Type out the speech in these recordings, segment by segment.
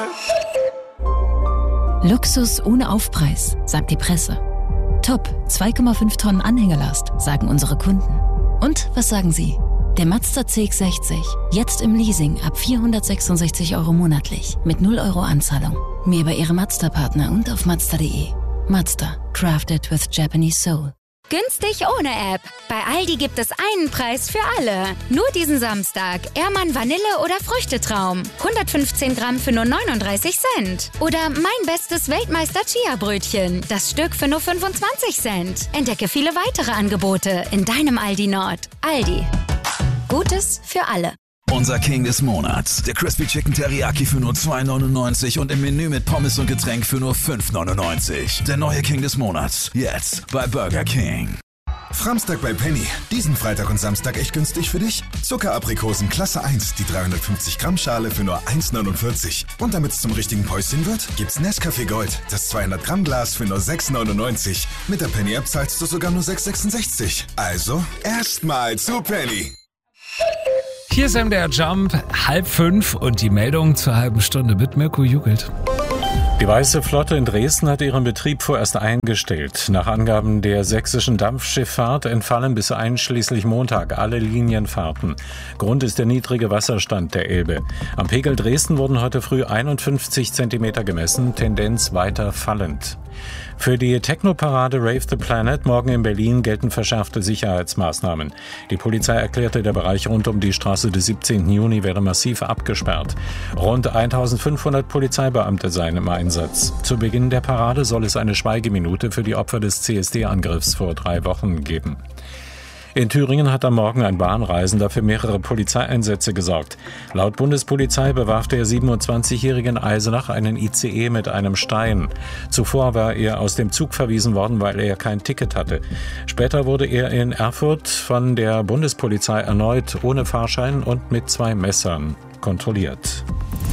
Luxus ohne Aufpreis, sagt die Presse. Top, 2,5 Tonnen Anhängelast, sagen unsere Kunden. Und was sagen Sie? Der Mazda CX-60, jetzt im Leasing ab 466 € monatlich, mit 0 € Anzahlung. Mehr bei Ihrem Mazda-Partner und auf Mazda.de. Mazda, crafted with Japanese soul. Günstig ohne App. Bei Aldi gibt es einen Preis für alle. Nur diesen Samstag. Ehrmann Vanille oder Früchtetraum. 115 Gramm für nur 39 Cent. Oder mein bestes Weltmeister Chia-Brötchen. Das Stück für nur 25 Cent. Entdecke viele weitere Angebote in deinem Aldi Nord. Aldi. Gutes für alle. Unser King des Monats. Der Crispy Chicken Teriyaki für nur 2,99 und im Menü mit Pommes und Getränk für nur 5,99. Der neue King des Monats. Jetzt bei Burger King. Framstag bei Penny. Diesen Freitag und Samstag echt günstig für dich? Zuckeraprikosen Klasse 1, die 350 Gramm Schale für nur 1,49. Und damit es zum richtigen Päuschen wird, gibt's Nescafé Gold, das 200 Gramm Glas für nur 6,99. Mit der Penny App zahlst du sogar nur 6,66. Also erstmal zu Penny. Hier ist MDR Jump, 4:30 und die Meldung zur halben Stunde mit Mirko Jugelt. Die Weiße Flotte in Dresden hat ihren Betrieb vorerst eingestellt. Nach Angaben der sächsischen Dampfschifffahrt entfallen bis einschließlich Montag alle Linienfahrten. Grund ist der niedrige Wasserstand der Elbe. Am Pegel Dresden wurden heute früh 51 Zentimeter gemessen, Tendenz weiter fallend. Für die Techno-Parade Rave the Planet morgen in Berlin gelten verschärfte Sicherheitsmaßnahmen. Die Polizei erklärte, der Bereich rund um die Straße des 17. Juni wäre massiv abgesperrt. Rund 1500 Polizeibeamte seien im Einsatz. Zu Beginn der Parade soll es eine Schweigeminute für die Opfer des CSD-Angriffs vor 3 Wochen geben. In Thüringen hat am Morgen ein Bahnreisender für mehrere Polizeieinsätze gesorgt. Laut Bundespolizei bewarf der 27-Jährige in Eisenach einen ICE mit einem Stein. Zuvor war er aus dem Zug verwiesen worden, weil er kein Ticket hatte. Später wurde er in Erfurt von der Bundespolizei erneut ohne Fahrschein und mit 2 Messern kontrolliert.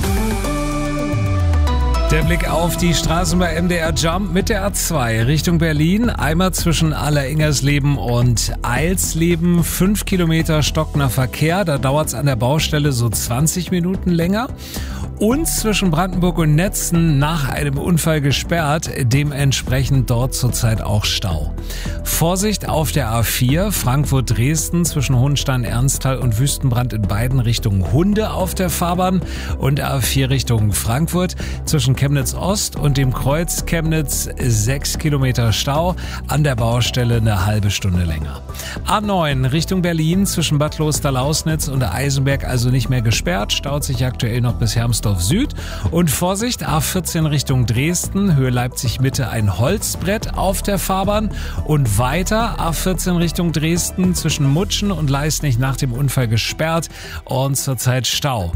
Der Blick auf die Straßen bei MDR Jump mit der A2 Richtung Berlin. Einmal zwischen Alleringersleben und Eilsleben. 5 Kilometer stockender Verkehr. Da dauert es an der Baustelle so 20 Minuten länger. Und zwischen Brandenburg und Netzen nach einem Unfall gesperrt. Dementsprechend dort zurzeit auch Stau. Vorsicht auf der A4 Frankfurt-Dresden zwischen Hohenstein-Ernsthal und Wüstenbrand in beiden Richtungen Hunde auf der Fahrbahn. Und A4 Richtung Frankfurt zwischen Chemnitz Ost und dem Kreuz Chemnitz 6 Kilometer Stau, an der Baustelle eine halbe Stunde länger. A9 Richtung Berlin zwischen Bad Kloster-Lausnitz und Eisenberg also nicht mehr gesperrt, staut sich aktuell noch bis Hermsdorf Süd. Und Vorsicht, A14 Richtung Dresden, Höhe Leipzig Mitte ein Holzbrett auf der Fahrbahn und weiter A14 Richtung Dresden zwischen Mutschen und Leisnig nach dem Unfall gesperrt und zurzeit Stau.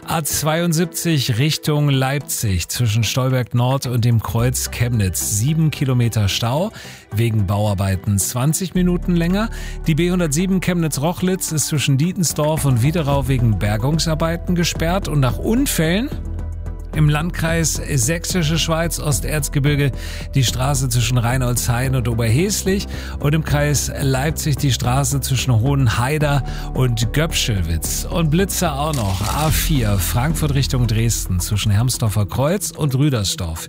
A72 Richtung Leipzig zwischen Stolberg Nord und dem Kreuz Chemnitz 7 Kilometer Stau, wegen Bauarbeiten 20 Minuten länger. Die B107 Chemnitz-Rochlitz ist zwischen Dietensdorf und Wiederau wegen Bergungsarbeiten gesperrt und nach Unfällen im Landkreis Sächsische Schweiz, Osterzgebirge, die Straße zwischen Reinoldshain und Oberheslich und im Kreis Leipzig die Straße zwischen Hohenhaider und Göpschelwitz. Und Blitzer auch noch. A4 Frankfurt Richtung Dresden zwischen Hermsdorfer Kreuz und Rüdersdorf.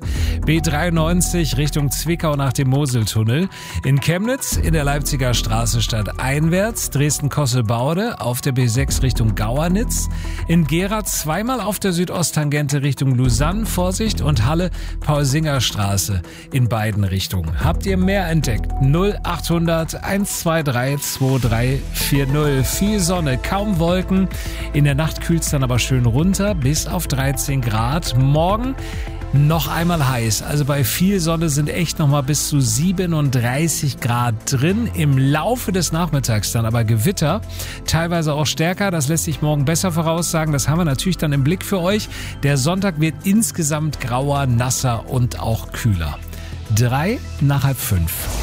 B93 Richtung Zwickau nach dem Moseltunnel. In Chemnitz in der Leipziger Straße stadteinwärts, Dresden-Kossel-Baude auf der B6 Richtung Gauernitz. In Gera zweimal auf der Südosttangente Richtung Lausanne, Vorsicht, und Halle, Paul-Singer-Straße in beiden Richtungen. Habt ihr mehr entdeckt? 0800 123 2340. Viel Sonne, kaum Wolken. In der Nacht kühlt es dann aber schön runter, bis auf 13 Grad. Morgen noch einmal heiß. Also bei viel Sonne sind echt noch mal bis zu 37 Grad drin. Im Laufe des Nachmittags dann aber Gewitter, teilweise auch stärker. Das lässt sich morgen besser voraussagen. Das haben wir natürlich dann im Blick für euch. Der Sonntag wird insgesamt grauer, nasser und auch kühler. 3 nach 4:30.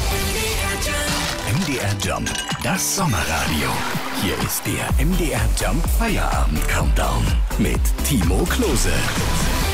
MDR Jump, das Sommerradio. Hier ist der MDR Jump Feierabend Countdown mit Timo Klose.